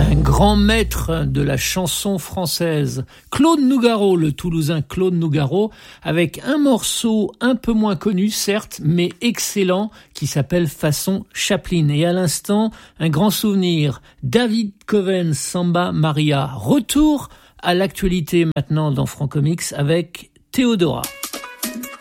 Un grand maître de la chanson française, Claude Nougaro, le Toulousain Claude Nougaro, avec un morceau un peu moins connu, certes, mais excellent, qui s'appelle Façon Chaplin. Et à l'instant, un grand souvenir, David Coven, Samba Maria. Retour à l'actualité maintenant dans Francomics avec Théodora.